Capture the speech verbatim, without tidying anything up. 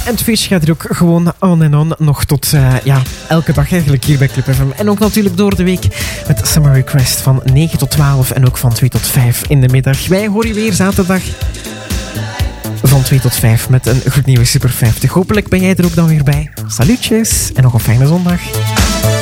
En het feestje gaat er ook gewoon on en on. Nog tot uh, ja, elke dag eigenlijk hier bij Club F M. En ook natuurlijk door de week met Summer Request van negen tot twaalf en ook van twee tot vijf in de middag. Wij horen je weer zaterdag van twee tot vijf met een gloednieuwe Super vijftig. Hopelijk ben jij er ook dan weer bij. Salutjes en nog een fijne zondag.